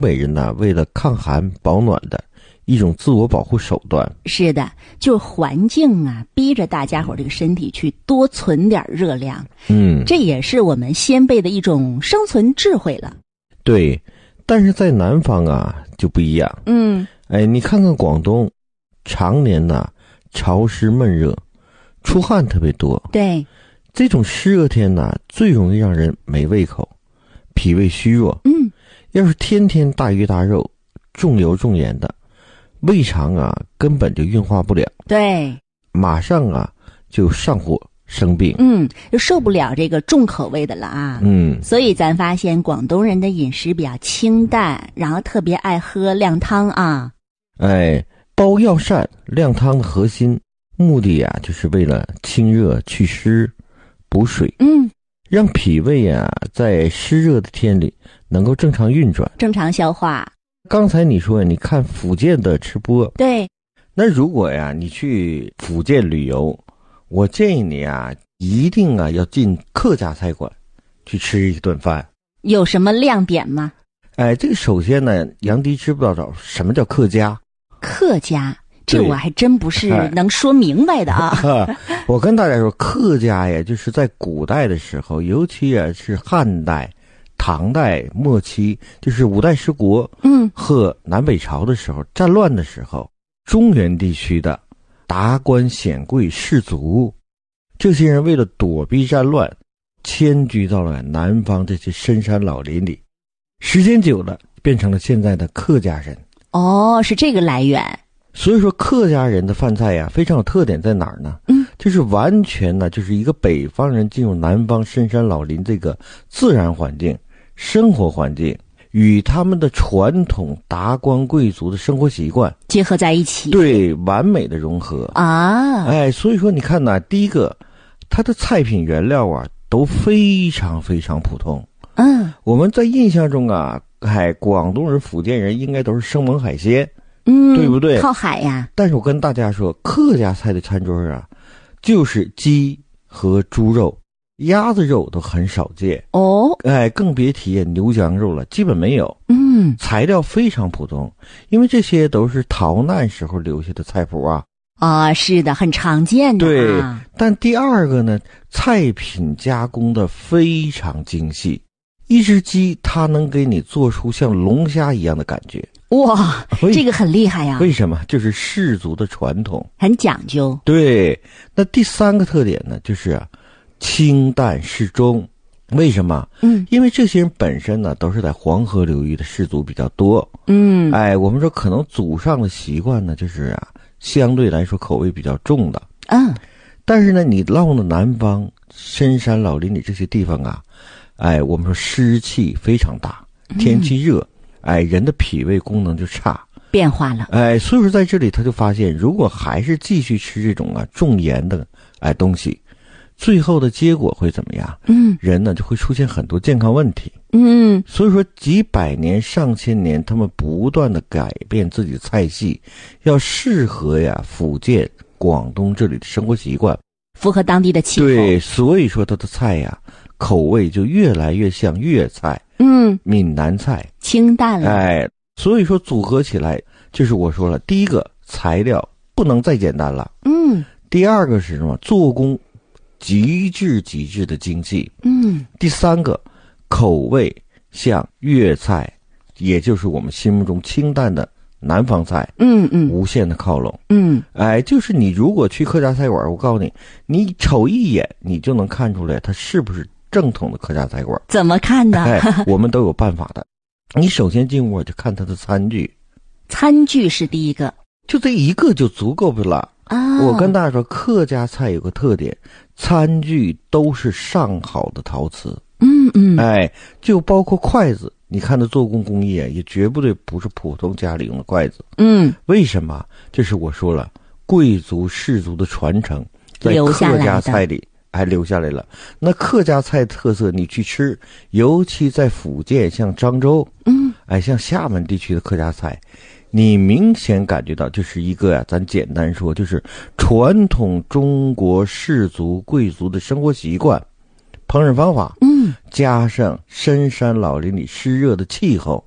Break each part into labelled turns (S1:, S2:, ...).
S1: 北人呢，为了抗寒保暖的一种自我保护手段。
S2: 是的，就是环境啊，逼着大家伙这个身体去多存点热量。这也是我们先辈的一种生存智慧了。
S1: 对，但是在南方啊就不一样。你看看广东，常年呢潮湿闷热，出汗特别多。
S2: 对，
S1: 这种湿热天呢，最容易让人没胃口，脾胃虚弱。要是天天大鱼大肉，重油重盐的，胃肠啊根本就运化不了。
S2: 对，
S1: 马上啊就上火生病。
S2: 就受不了这个重口味的了啊。所以咱发现广东人的饮食比较清淡，然后特别爱喝靓汤啊。
S1: 煲药膳靓汤的核心目的啊，就是为了清热祛湿补水。让脾胃啊在湿热的天里能够正常运转，
S2: 正常消化。
S1: 刚才你说你看福建的吃播，
S2: 对，
S1: 那如果呀你去福建旅游，我建议你啊一定啊要进客家菜馆去吃一顿饭。
S2: 有什么亮点吗？
S1: 这个首先呢，杨迪知不知道什么叫客家？
S2: 客家，这我还真不是能说明白的啊。
S1: 我跟大家说，客家呀，就是在古代的时候，尤其啊是汉代、唐代末期，就是五代十国，和南北朝的时候战乱的时候，中原地区的达官显贵士族，这些人为了躲避战乱，迁居到了南方这些深山老林里，时间久了，变成了现在的客家人。
S2: 是这个来源。
S1: 所以说客家人的饭菜呀非常有特点在哪儿呢？就是完全呢就是一个北方人进入南方深山老林这个自然环境、生活环境，与他们的传统达官贵族的生活习惯
S2: 结合在一起，
S1: 对，完美的融合啊！所以说你看呢，第一个，它的菜品原料啊都非常非常普通。我们在印象中啊，广东人、福建人应该都是生猛海鲜，对不对？
S2: 靠海呀。
S1: 但是我跟大家说，客家菜的餐桌啊，就是鸡和猪肉、鸭子肉都很少见更别提牛羊肉了，基本没有。材料非常普通，因为这些都是逃难时候留下的菜谱啊。
S2: 是的，很常见的。
S1: 对，但第二个呢，菜品加工的非常精细。一只鸡它能给你做出像龙虾一样的感觉。
S2: 哇，这个很厉害呀。
S1: 为什么？就是氏族的传统，
S2: 很讲究。
S1: 对，那第三个特点呢，就是清淡适中。为什么？因为这些人本身呢都是在黄河流域的氏族比较多。我们说可能祖上的习惯呢，就是相对来说口味比较重的。但是呢，你到了南方深山老林里这些地方我们说湿气非常大，天气热，人的脾胃功能就差，
S2: 变化了。
S1: 所以说在这里他就发现，如果还是继续吃这种重盐的东西，最后的结果会怎么样？人呢就会出现很多健康问题。所以说几百年、上千年，他们不断的改变自己的菜系，要适合福建、广东这里的生活习惯，
S2: 符合当地的气候。
S1: 对，所以说他的菜口味就越来越像粤菜，闽南菜，
S2: 清淡了。
S1: 所以说组合起来，就是我说了，第一个材料不能再简单了，第二个是什么？做工极致的精细，第三个口味像粤菜，也就是我们心目中清淡的南方菜，无限的靠拢，就是你如果去客家菜馆，我告诉你，你瞅一眼，你就能看出来它是不是正统的客家菜馆。
S2: 怎么看呢？
S1: 我们都有办法的。你首先进屋就看它的餐具，
S2: 餐具是第一个，
S1: 就这一个就足够了。我跟大家说，客家菜有个特点，餐具都是上好的陶瓷。就包括筷子，你看它做工工艺也绝不对不是普通家里用的筷子。为什么？这是我说了，贵族氏族的传承，在客家菜里还留下来了。那客家菜特色你去吃，尤其在福建，像漳州，像厦门地区的客家菜，你明显感觉到就是一个咱简单说，就是传统中国氏族贵族的生活习惯、烹饪方法，加上深山老林里湿热的气候，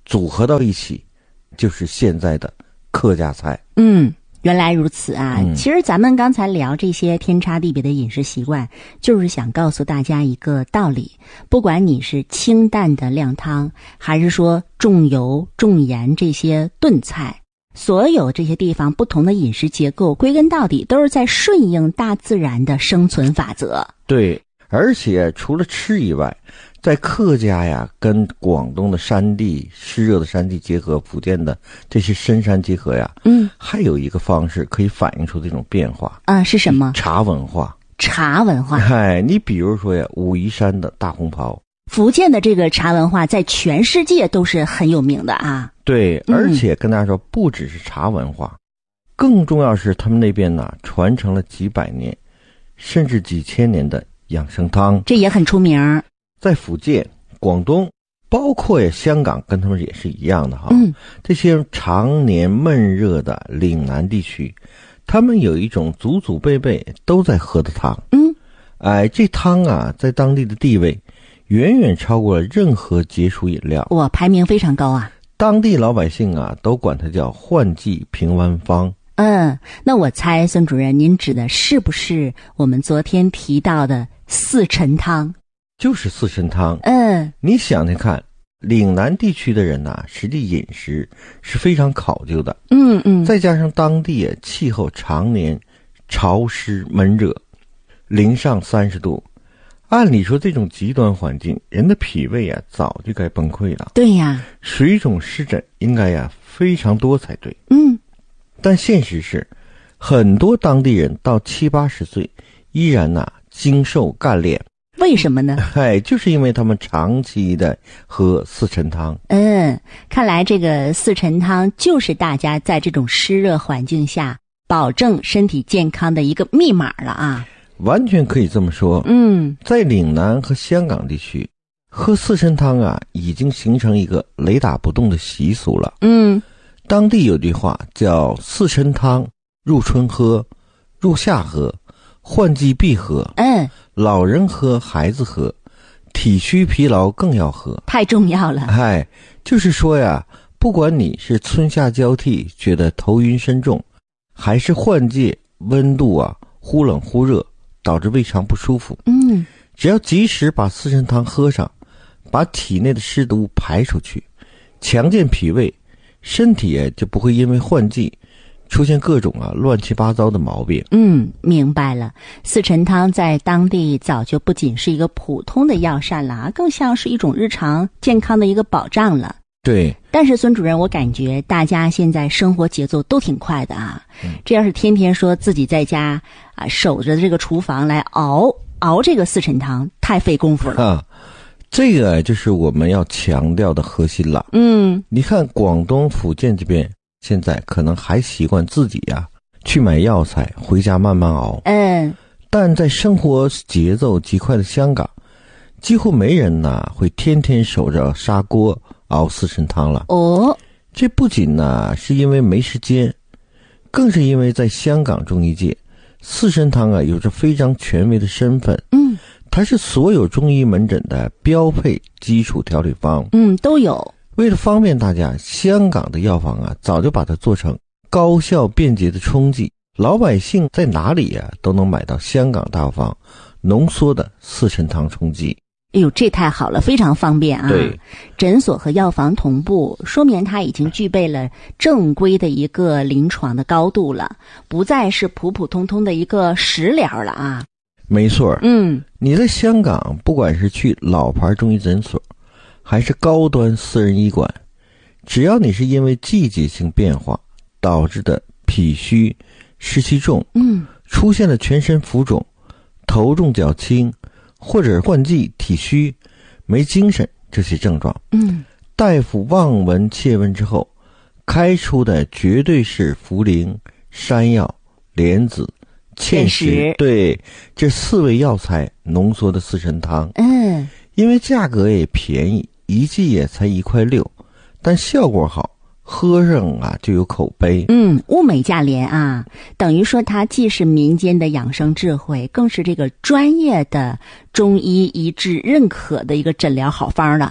S1: 组合到一起，就是现在的客家菜。
S2: 原来如此啊！其实咱们刚才聊这些天差地别的饮食习惯，就是想告诉大家一个道理：不管你是清淡的靓汤，还是说重油重盐这些炖菜，所有这些地方不同的饮食结构，归根到底都是在顺应大自然的生存法则。
S1: 对，而且除了吃以外，在客家呀，跟广东的山地湿热的山地结合，福建的这些深山结合呀，还有一个方式可以反映出这种变化
S2: 啊，是什么？
S1: 茶文化。
S2: 茶文化，
S1: 你比如说呀，武夷山的大红袍，
S2: 福建的这个茶文化在全世界都是很有名的啊。
S1: 对，而且跟大家说，不只是茶文化，更重要是他们那边呢传承了几百年，甚至几千年的养生汤，
S2: 这也很出名。
S1: 在福建、广东，包括香港，跟他们也是一样的哈。这些常年闷热的岭南地区，他们有一种祖祖辈辈都在喝的汤。这汤啊，在当地的地位远远超过了任何解暑饮料，
S2: 排名非常高啊。
S1: 当地老百姓啊，都管它叫换季平安方。
S2: 那我猜孙主任，您指的是不是我们昨天提到的四陈汤？
S1: 就是四陈汤。你想想看，岭南地区的人呐，实际饮食是非常考究的。再加上当地气候常年潮湿闷热，零上30度，按理说这种极端环境，人的脾胃啊早就该崩溃了。
S2: 对呀，
S1: 水肿湿疹应该呀非常多才对。但现实是，很多当地人到70、80岁依然精瘦干练。
S2: 为什么呢？
S1: 就是因为他们长期的喝四陈汤。
S2: 看来这个四陈汤就是大家在这种湿热环境下保证身体健康的一个密码了啊。
S1: 完全可以这么说。在岭南和香港地区，喝四陈汤啊，已经形成一个雷打不动的习俗了。当地有句话叫四陈汤，入春喝，入夏喝，换季必喝。老人喝，孩子喝，体虚疲劳更要喝，
S2: 太重要了。
S1: 就是说呀，不管你是春夏交替觉得头晕身重，还是换季温度啊忽冷忽热导致胃肠不舒服，只要及时把四陈汤喝上，把体内的湿毒排出去，强健脾胃，身体就不会因为换季出现各种乱七八糟的毛病。
S2: 明白了。四陈汤在当地早就不仅是一个普通的药膳了，更像是一种日常健康的一个保障了。
S1: 对。
S2: 但是孙主任，我感觉大家现在生活节奏都挺快的啊。这要是天天说自己在家守着这个厨房来熬这个四陈汤，太费功夫了。
S1: 这个就是我们要强调的核心了。你看广东、福建这边现在可能还习惯自己去买药材回家慢慢熬。但在生活节奏极快的香港，几乎没人会天天守着砂锅熬四陈汤了。这不仅是因为没时间，更是因为在香港中医界，四陈汤有着非常权威的身份。它是所有中医门诊的标配基础调理方。
S2: 都有。
S1: 为了方便大家，香港的药房早就把它做成高效便捷的冲剂，老百姓在哪里都能买到香港大药房浓缩的四陈汤冲剂。
S2: 这太好了，非常方便啊。
S1: 对，
S2: 诊所和药房同步，说明它已经具备了正规的一个临床的高度了，不再是普普通通的一个食疗了啊。
S1: 没错。你在香港不管是去老牌中医诊所还是高端私人医馆，只要你是因为季节性变化导致的脾虚、湿气重，出现了全身浮肿、头重脚轻，或者换季体虚、没精神这些症状，大夫望闻切问之后，开出的绝对是茯苓、山药、莲子、芡实，对，这4味药材浓缩的四陈汤。因为价格也便宜，一剂也才1.6块，但效果好，喝上就有口碑。
S2: 物美价廉啊，等于说它既是民间的养生智慧，更是这个专业的中医医治认可的一个诊疗好方了。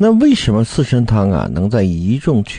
S1: 那为什么四神汤啊能在一众缺